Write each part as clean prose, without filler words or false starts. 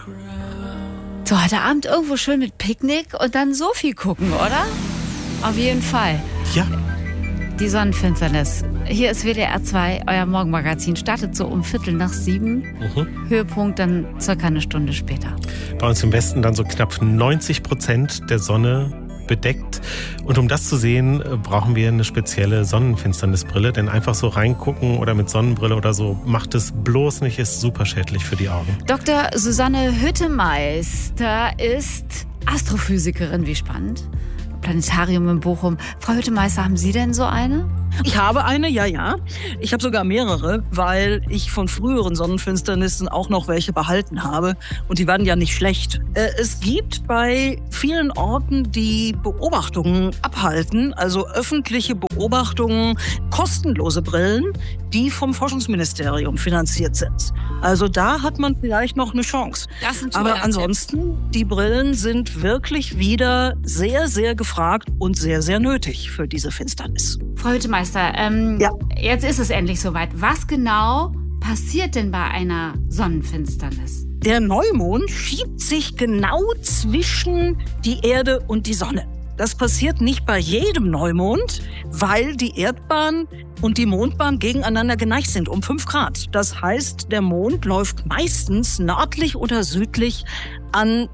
So, heute Abend irgendwo schön mit Picknick und dann Sophie gucken, oder? Auf jeden Fall. Ja. Die Sonnenfinsternis. Hier ist WDR 2, euer Morgenmagazin. Startet so um 6:15. Höhepunkt dann circa eine Stunde später. Bei uns im Westen dann so knapp 90% der Sonne bedeckt. Und um das zu sehen, brauchen wir eine spezielle Sonnenfinsternisbrille. Denn einfach so reingucken oder mit Sonnenbrille oder so macht es bloß nicht, ist super schädlich für die Augen. Dr. Susanne Hüttemeister ist Astrophysikerin. Wie spannend. Planetarium in Bochum. Frau Hüttemeister, haben Sie denn so eine? Ich habe eine, ja. Ich habe sogar mehrere, weil ich von früheren Sonnenfinsternissen auch noch welche behalten habe. Und die waren ja nicht schlecht. Es gibt bei vielen Orten, die Beobachtungen abhalten, also öffentliche Beobachtungen, kostenlose Brillen, die vom Forschungsministerium finanziert sind. Also da hat man vielleicht noch eine Chance. Aber ansonsten, die Brillen sind wirklich wieder sehr, sehr gefragt und sehr, sehr nötig für diese Finsternis. Frau Hüttemeister, Jetzt ist es endlich soweit. Was genau passiert denn bei einer Sonnenfinsternis? Der Neumond schiebt sich genau zwischen die Erde und die Sonne. Das passiert nicht bei jedem Neumond, weil die Erdbahn und die Mondbahn gegeneinander geneigt sind um 5 Grad. Das heißt, der Mond läuft meistens nördlich oder südlich an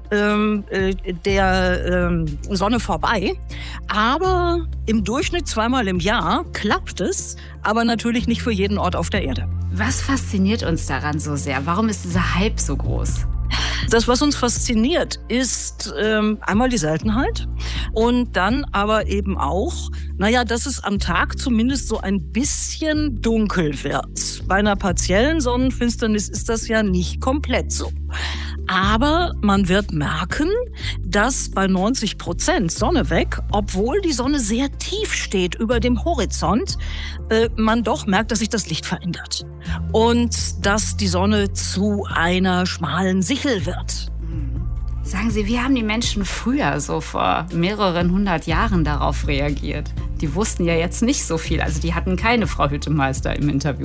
der Sonne vorbei. Aber im Durchschnitt 2-mal im Jahr klappt es, aber natürlich nicht für jeden Ort auf der Erde. Was fasziniert uns daran so sehr? Warum ist dieser Hype so groß? Das, was uns fasziniert, ist einmal die Seltenheit und dann aber eben auch, dass es am Tag zumindest so ein bisschen dunkel wird. Bei einer partiellen Sonnenfinsternis ist das ja nicht komplett so. Aber man wird merken, dass bei 90% Sonne weg, obwohl die Sonne sehr tief steht über dem Horizont, man doch merkt, dass sich das Licht verändert. Und dass die Sonne zu einer schmalen Sichel wird. Sagen Sie, wie haben die Menschen früher, so vor mehreren 100 Jahren, darauf reagiert? Die wussten ja jetzt nicht so viel. Also die hatten keine Frau Hüttemeister im Interview.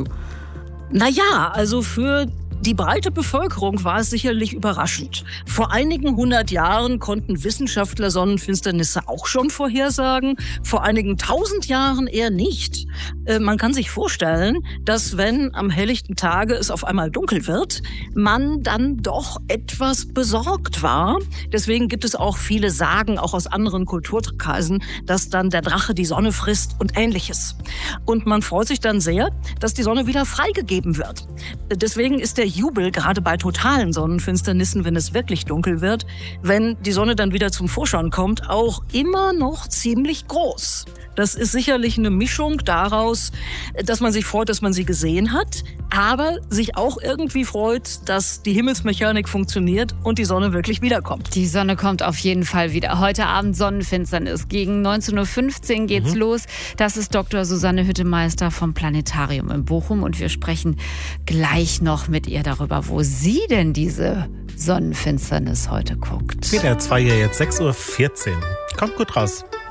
Also für die breite Bevölkerung war es sicherlich überraschend. Vor einigen 100 Jahren konnten Wissenschaftler Sonnenfinsternisse auch schon vorhersagen. Vor einigen 1000 Jahren eher nicht. Man kann sich vorstellen, dass wenn am helllichten Tage es auf einmal dunkel wird, man dann doch etwas besorgt war. Deswegen gibt es auch viele Sagen, auch aus anderen Kulturkreisen, dass dann der Drache die Sonne frisst und Ähnliches. Und man freut sich dann sehr, dass die Sonne wieder freigegeben wird. Deswegen ist der Jubel, gerade bei totalen Sonnenfinsternissen, wenn es wirklich dunkel wird, wenn die Sonne dann wieder zum Vorschein kommt, auch immer noch ziemlich groß. Das ist sicherlich eine Mischung daraus, dass man sich freut, dass man sie gesehen hat, aber sich auch irgendwie freut, dass die Himmelsmechanik funktioniert und die Sonne wirklich wiederkommt. Die Sonne kommt auf jeden Fall wieder. Heute Abend Sonnenfinsternis. Gegen 19:15 Uhr geht's los. Das ist Dr. Susanne Hüttemeister vom Planetarium in Bochum und wir sprechen gleich noch mit ihr darüber, wo sie denn diese Sonnenfinsternis heute guckt. WDR 2 hier jetzt 6:14 Uhr. Kommt gut raus.